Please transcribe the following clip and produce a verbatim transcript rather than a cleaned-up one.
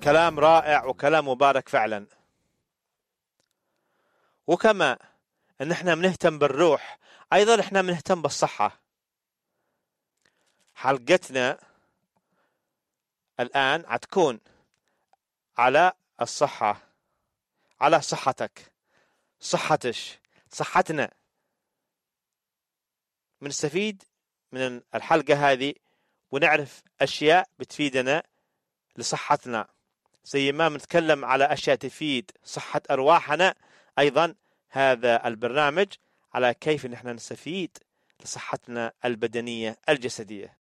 كلام رائع وكلام مبارك فعلا. وكما ان احنا بنهتم بالروح، ايضا احنا بنهتم بالصحة. حلقتنا الان هتكون على الصحة، على صحتك، صحتش، صحتنا. بنستفيد من الحلقة هذه ونعرف أشياء بتفيدنا لصحتنا، زي ما بنتكلم على أشياء تفيد صحة أرواحنا. أيضا هذا البرنامج على كيف نحن نستفيد لصحتنا البدنية الجسدية.